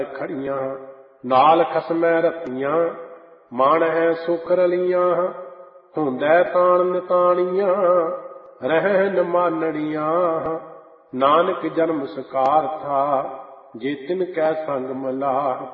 ਖੜੀਆਂ, ਨਾਲ ਖਸਮੈ ਰਤੀਆਂ, ਮਨ ਹੈ ਸੁਖ ਰਲੀਆਂ। ਹੁੰਦੈ ਤਾਣ ਨਿਤਾਣੀਆਂ, ਰਹਿਨ ਮਾਨੜੀਆਂ। ਨਾਨਕ ਜਨਮ ਸਕਾਰ ਥਾ, ਜੇ ਤਿਨ ਕੈ ਸੰਗ ਮਲਾਹ।